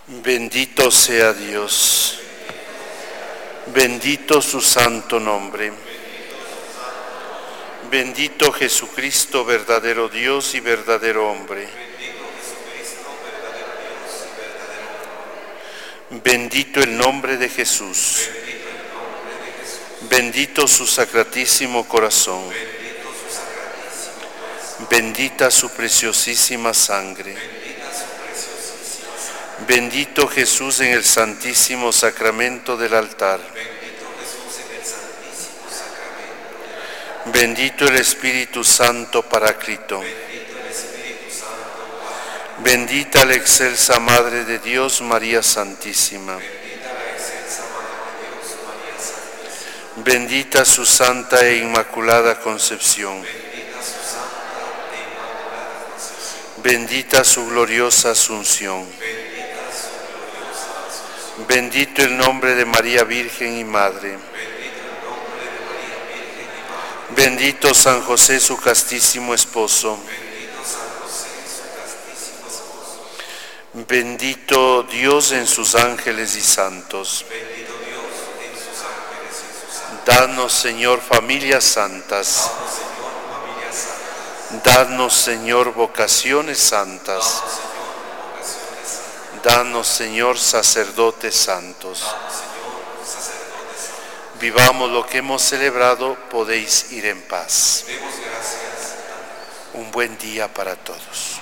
Bendito sea Dios, bendito su santo nombre. Bendito Jesucristo, verdadero Dios y verdadero hombre. Bendito el nombre de Jesús. Bendito su sacratísimo corazón. Bendita su preciosísima sangre. Bendito Jesús en el santísimo sacramento del altar. Bendito el Espíritu Santo Paráclito. Bendita la excelsa Madre de Dios, María Santísima. Bendita su santa e inmaculada concepción. Bendita su gloriosa asunción. Bendito el nombre de María Virgen y Madre. Bendito San José, su castísimo esposo. Bendito Dios en sus ángeles y santos. Danos, Señor, familias santas. Danos, Señor, vocaciones santas. Danos, Señor, sacerdotes santos. Vivamos lo que hemos celebrado, podéis ir en paz. Un buen día para todos.